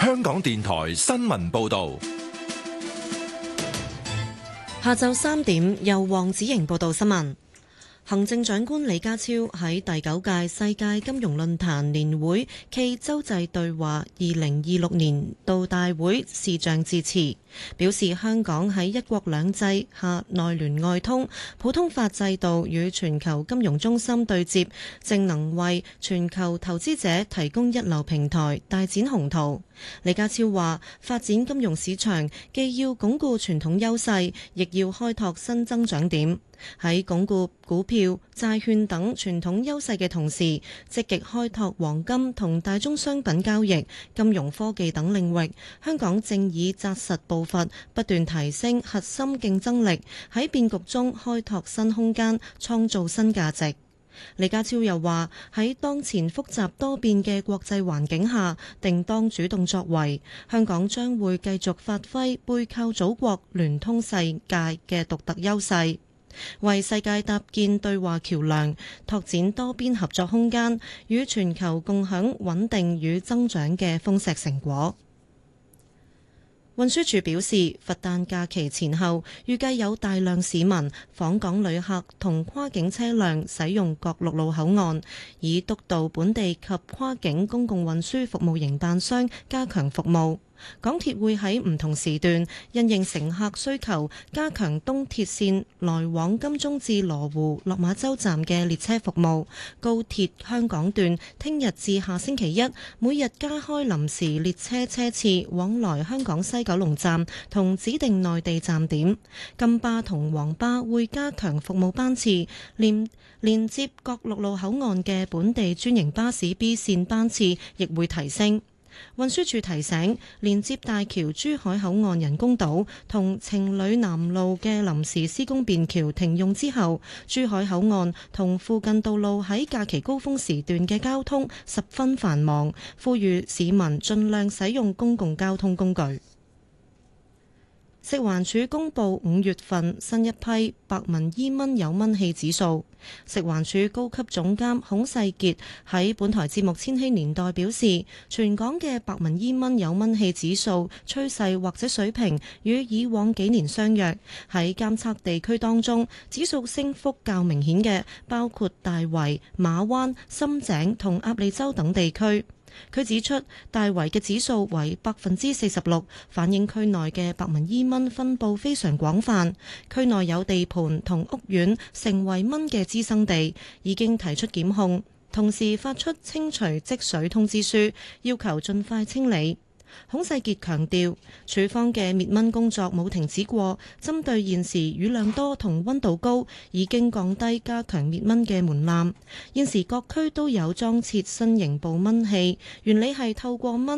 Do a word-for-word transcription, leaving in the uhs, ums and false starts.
香港電台新聞報道。 下晝三點，由黃子瑩報道新聞。行政長官李家超喺第九屆世界金融論壇年會暨洲際對話二零二六年度大會視像致辭，表示香港喺一國兩制下內聯外通，普通法制度與全球金融中心對接，正能為全球投資者提供一流平台，大展宏圖。李家超話，發展金融市場既要鞏固傳統優勢，亦要開拓新增長點。喺鞏固股票、債券等傳統優勢嘅同時，積極開拓黃金同大宗商品交易、金融科技等領域。香港正以紮實步伐，不斷提升核心競爭力，喺變局中開拓新空間，創造新價值。李家超又話，喺當前複雜多變嘅國際環境下，定當主動作為。香港將會繼續發揮背靠祖國、聯通世界嘅獨特優勢，為世界搭建對話橋樑，拓展多邊合作空間，與全球共享穩定與增長嘅豐碩成果。運輸署表示，佛誕假期前後預計有大量市民、訪港旅客同跨境車輛使用各陸路口岸，以督導本地及跨境公共運輸服務營辦商加強服務。港鐵會喺唔同時段因應乘客需求，加強東鐵線來往金鐘至羅湖、落馬洲站嘅列車服務。高鐵香港段聽日至下星期一，每日加開臨時列車車次往來香港西九龍站同指定內地站點。金巴同黃巴會加強服務班次，連連接各陸路口岸嘅本地專營巴士 B 線班次亦會提升。運輸署提醒，連接大橋珠海口岸人工島同情侶南路嘅臨時施工便橋停用之後，珠海口岸同附近道路喺假期高峰時段嘅交通十分繁忙，呼籲市民盡量使用公共交通工具。食環署公布五月份新一批白紋伊蚊有蚊氣指數。食環署高級總監孔世傑喺本台節目《千禧年代》表示，全港嘅白紋伊蚊有蚊氣指數趨勢或者水平與以往幾年相若。喺監測地區當中，指數升幅較明顯嘅包括大圍、馬灣、深井同鴨脷洲等地區。佢指出，大圍嘅指數為百分之四十六，反映區內嘅白紋伊蚊分佈非常廣泛，區內有地盤同屋苑成為蚊嘅滋生地，已經提出檢控，同時發出清除積水通知書，要求盡快清理。孔世傑強調，署方嘅滅蚊工作冇停止過，針對現時雨量多同溫度高，已經降低加強滅蚊嘅門檻。現時各區都有裝設新型捕蚊器，原理係透過蚊